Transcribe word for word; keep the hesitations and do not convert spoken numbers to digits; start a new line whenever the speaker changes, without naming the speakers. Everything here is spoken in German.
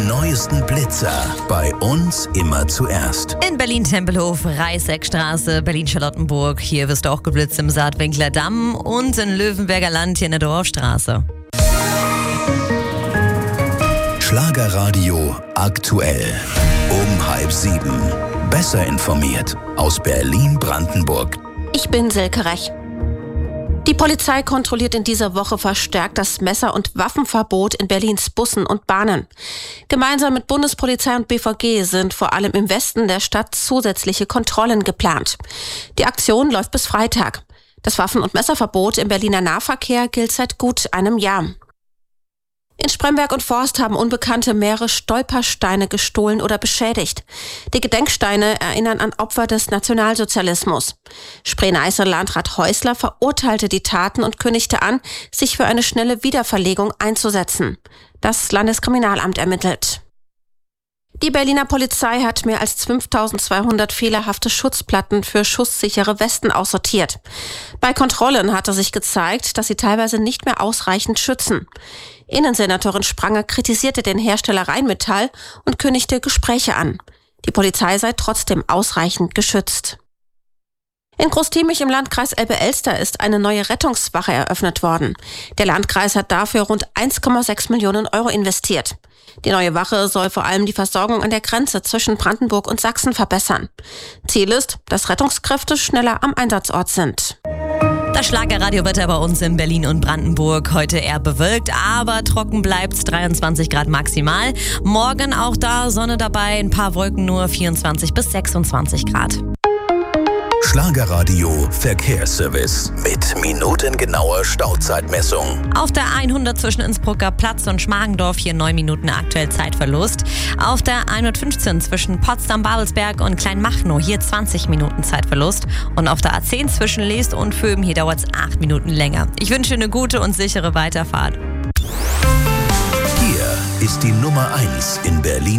neuesten Blitzer bei uns immer zuerst.
In Berlin-Tempelhof, Reißeckstraße, Berlin-Charlottenburg. Hier wirst du auch geblitzt im Saatwinkler Damm und in Löwenberger Land hier in der Dorfstraße.
Schlagerradio aktuell. Um halb sieben. Besser informiert aus Berlin-Brandenburg.
Ich bin Silke Rech. Die Polizei kontrolliert in dieser Woche verstärkt das Messer- und Waffenverbot in Berlins Bussen und Bahnen. Gemeinsam mit Bundespolizei und B V G sind vor allem im Westen der Stadt zusätzliche Kontrollen geplant. Die Aktion läuft bis Freitag. Das Waffen- und Messerverbot im Berliner Nahverkehr gilt seit gut einem Jahr. In Spremberg und Forst haben Unbekannte mehrere Stolpersteine gestohlen oder beschädigt. Die Gedenksteine erinnern an Opfer des Nationalsozialismus. Spree-Neiße-Landrat Häusler verurteilte die Taten und kündigte an, sich für eine schnelle Wiederverlegung einzusetzen. Das Landeskriminalamt ermittelt. Die Berliner Polizei hat mehr als fünftausendzweihundert fehlerhafte Schutzplatten für schusssichere Westen aussortiert. Bei Kontrollen hatte sich gezeigt, dass sie teilweise nicht mehr ausreichend schützen. Innensenatorin Spranger kritisierte den Hersteller Rheinmetall und kündigte Gespräche an. Die Polizei sei trotzdem ausreichend geschützt. In Großtiemich im Landkreis Elbe-Elster ist eine neue Rettungswache eröffnet worden. Der Landkreis hat dafür rund eins Komma sechs Millionen Euro investiert. Die neue Wache soll vor allem die Versorgung an der Grenze zwischen Brandenburg und Sachsen verbessern. Ziel ist, dass Rettungskräfte schneller am Einsatzort sind.
Das Schlagerradiowetter bei uns in Berlin und Brandenburg. Heute eher bewölkt, aber trocken bleibt's, dreiundzwanzig Grad maximal. Morgen auch da Sonne dabei, ein paar Wolken nur, vierundzwanzig bis sechsundzwanzig Grad.
Schlagerradio Verkehrsservice mit minutengenauer Stauzeitmessung.
Auf der hundert zwischen Innsbrucker Platz und Schmargendorf hier neun Minuten aktuell Zeitverlust. Auf der hundertfünfzehn zwischen Potsdam-Babelsberg und Kleinmachnow hier zwanzig Minuten Zeitverlust. Und auf der A zehn zwischen Leest und Vöben hier dauert es acht Minuten länger. Ich wünsche eine gute und sichere Weiterfahrt.
Hier ist die Nummer eins in Berlin.